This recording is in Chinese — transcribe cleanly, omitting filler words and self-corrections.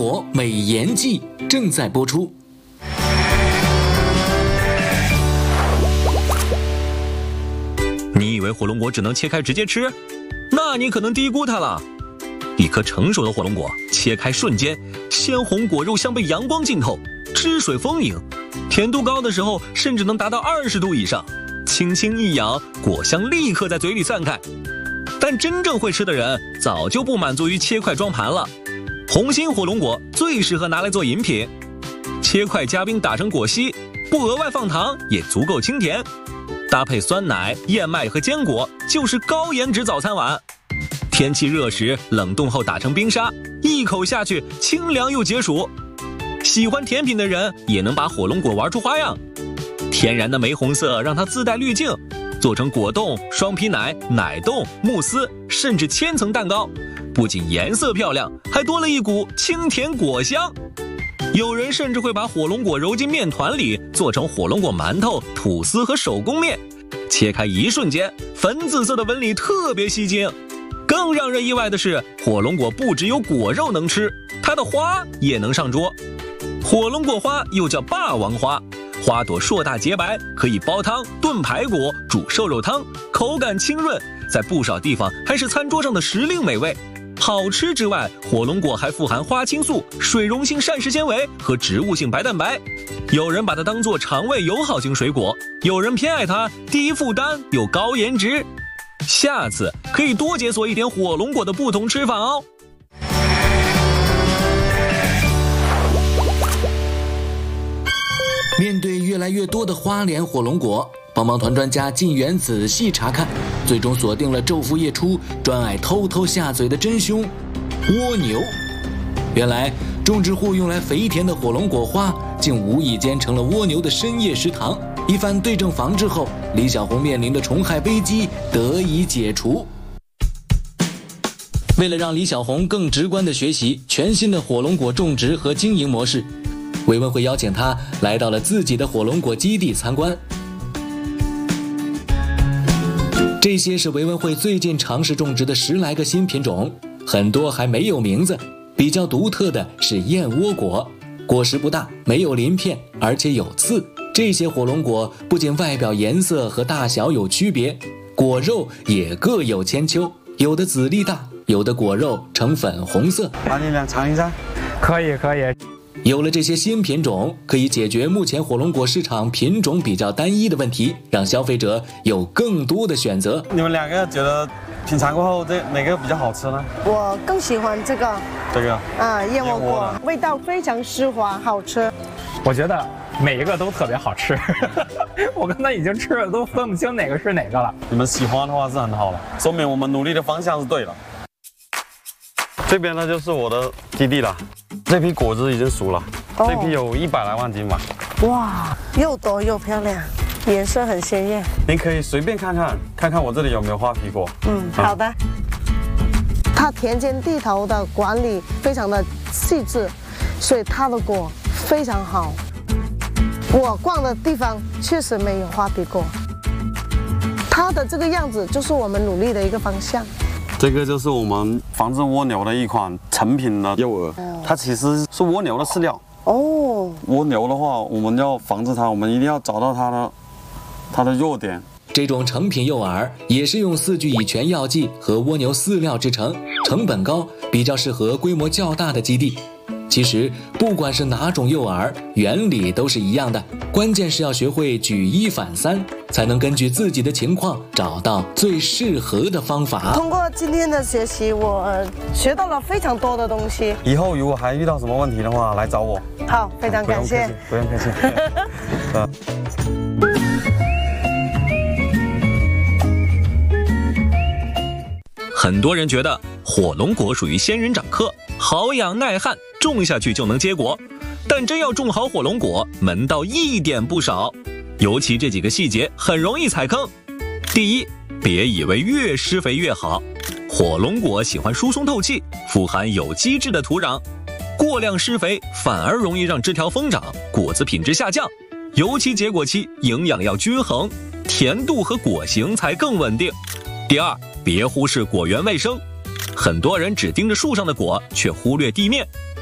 果美颜季正在播出。 你以为火龙果只能切开直接吃？那你可能低估它了。一颗成熟的火龙果切开瞬间，鲜红果肉像被阳光浸透，汁水丰盈，甜度高的时候甚至能达到20度以上。轻轻一咬，果香立刻在嘴里散开。但真正会吃的人早就不满足于切块装盘了。红心火龙果最适合拿来做饮品，切块加冰打成果昔，不额外放糖也足够清甜，搭配酸奶、燕麦和坚果，就是高颜值早餐碗。天气热时冷冻后打成冰沙，一口下去清凉又解暑。喜欢甜品的人也能把火龙果玩出花样。天然的玫红色让它自带滤镜，做成果冻、双皮奶、奶冻、慕斯，甚至千层蛋糕，不仅颜色漂亮，还多了一股清甜果香。有人甚至会把火龙果揉进面团里，做成火龙果馒头、吐司和手工面。切开一瞬间，粉紫色的纹理特别吸睛。更让人意外的是，火龙果不只有果肉能吃，它的花也能上桌。火龙果花又叫霸王花，花朵硕大洁白，可以煲汤、炖排骨、煮瘦肉汤，口感清润，在不少地方还是餐桌上的时令美味。好吃之外，火龙果还富含花青素、水溶性膳食纤维和植物性白蛋白。有人把它当作肠胃友好型水果，有人偏爱它低负担又高颜值。下次可以多解锁一点火龙果的不同吃法哦。 面对越来越多的花脸火龙果，帮帮团专家进园仔细查看，最终锁定了昼伏夜出、专爱偷偷下嘴的真凶——蜗牛。原来，种植户用来肥田的火龙果花，竟无意间成了蜗牛的深夜食堂。一番对症防治后，李小红面临的虫害危机得以解除。为了让李小红更直观地学习全新的火龙果种植和经营模式，维文会邀请他来到了自己的火龙果基地参观。这些是维文会最近尝试种植的10来个新品种，很多还没有名字。比较独特的是燕窝果，果实不大，没有鳞片，而且有刺。这些火龙果不仅外表颜色和大小有区别，果肉也各有千秋，有的籽粒大，有的果肉呈粉红色。 把你俩尝一下。 可以。 有了这些新品种，可以解决目前火龙果市场品种比较单一的问题，让消费者有更多的选择。 你们两个觉得品尝过后，这哪个比较好吃呢？ 我更喜欢这个。燕窝果，味道非常丝滑，好吃。 我觉得每一个都特别好吃。我刚才已经吃了，都分不清哪个是哪个了。 你们喜欢的话是很好了，说明我们努力的方向是对的。这边呢就是我的基地了，这批果子已经熟了，这批有100来万斤吧。 哇，又多又漂亮，颜色很鲜艳。 您可以随便看看我这里有没有花皮果。 好的。它田间地头的管理非常的细致，所以它的果非常好。我逛的地方确实没有花皮果，它的这个样子就是我们努力的一个方向。 这个就是我们防治蜗牛的一款成品的诱饵，它其实是蜗牛的饲料。蜗牛的话，我们要防治它，我们一定要找到它的弱点。 这种成品诱饵也是用4聚乙醛药剂和蜗牛饲料制成，成本高，比较适合规模较大的基地。其实不管是哪种诱饵，原理都是一样的，关键是要学会举一反三，才能根据自己的情况找到最适合的方法。 通过今天的学习，我学到了非常多的东西。 以后如果还遇到什么问题的话，来找我。 好，非常感谢。 不用客气。 很多人觉得火龙果属于仙人掌科，好养耐旱，种下去就能结果。但真要种好火龙果，门道一点不少，尤其这几个细节很容易踩坑。第一，别以为越施肥越好，火龙果喜欢疏松透气，富含有机质的土壤，过量施肥反而容易让枝条疯长，果子品质下降。尤其结果期，营养要均衡，甜度和果形才更稳定。第二，别忽视果园卫生，很多人只盯着树上的果，却忽略地面，